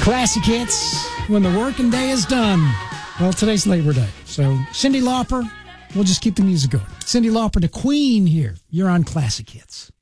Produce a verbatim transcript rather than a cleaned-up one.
Classic hits when the working day is done. Well, today's Labor Day, so Cyndi Lauper, we'll just keep the music going. Cyndi Lauper, the queen here. You're on Classic Hits.